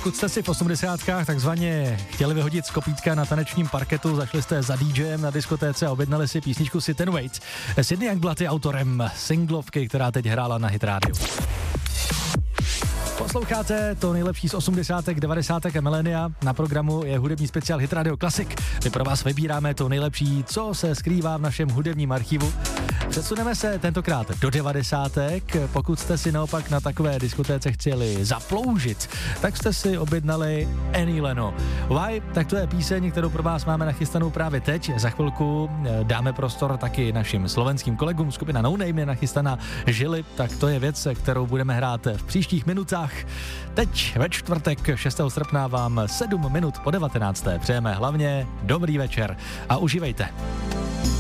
Pokud jste si v 80kách takzvaně chtěli vyhodit z kopítka na tanečním parketu, zašli jste za DJem na diskotéce a objednali si písničku Sit and Wait. Sydney Youngblood je autorem singlovky, která teď hrála na Hit Radio. Posloucháte to nejlepší z 80, 90 a milénia. Na programu je hudební speciál Hit Radio Classic. My pro vás vybíráme to nejlepší, co se skrývá v našem hudebním archivu. Přesuneme se tentokrát do 90. Pokud jste si naopak na takové diskotéce chtěli zaploužit, tak jste si objednali Annie Leno. Why? Tak to je píseň, kterou pro vás máme nachystanou právě teď. Za chvilku dáme prostor taky našim slovenským kolegům. Skupina No Name je nachystaná Žili, tak to je věc, kterou budeme hrát v příštích minutách. Teď ve čtvrtek 6. srpna vám 7 minut po 19. přejeme hlavně dobrý večer a užívejte.